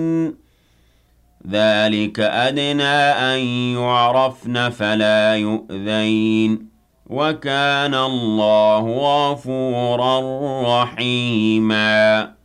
ذلك أدنى أن يعرفن فلا يؤذين وكان الله غفورا رحيما